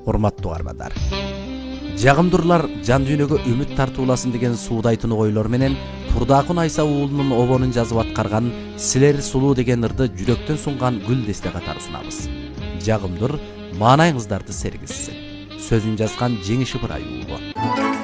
Урматтуу угармандар, жагымдуулар жан дүйнөгө үмүт тартууласын деген суудайтын ойлор менен Турдакун Айса уулунун обонун жазып аткарган Силер сулуу деген ырды жүрөктөн сунган гүл десте катары сунабыз. Жагымдуур маанайыңыздарды сергизсин. Сөзүн жазган Жеңиш Ыбырай уулу.